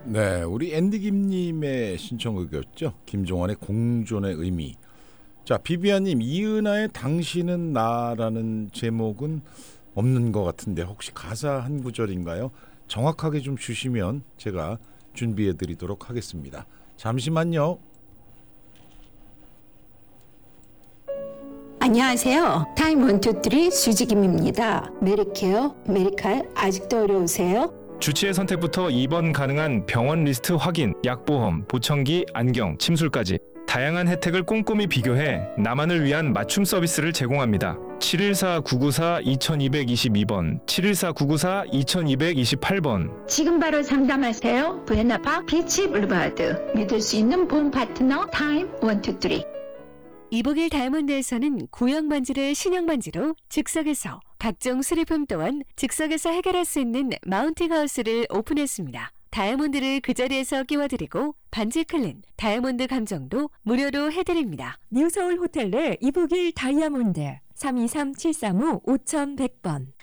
네, 우리 앤디 김님의 신청곡이었죠. 김종환의 공존의 의미. 자, 비비아님, 이은하의 당신은 나라는 제목은 없는 것 같은데 혹시 가사 한 구절인가요? 정확하게 좀 주시면 제가 준비해드리도록 하겠습니다. 잠시만요. 안녕하세요. 타임 1, 2, 3 수지김입니다. 메리케어, 메리칼 아직도 어려우세요? 주치의 선택부터 입원 가능한 병원 리스트 확인, 약보험, 보청기, 안경, 침술까지 다양한 혜택을 꼼꼼히 비교해 나만을 위한 맞춤 서비스를 제공합니다. 714-994-2222번, 714-994-2228번. 지금 바로 상담하세요. 부에나파 비치 블루바드. 믿을 수 있는 보험 파트너 타임 1, 2, 3. 이복일 다이아몬드에서는 구형 반지를 신형 반지로 즉석에서, 각종 수리품 또한 즉석에서 해결할 수 있는 마운팅 하우스를 오픈했습니다. 다이아몬드를 그 자리에서 끼워드리고 반지 클린, 다이아몬드 감정도 무료로 해드립니다. 뉴서울 호텔 내 이복일 다이아몬드 323-735-5100번.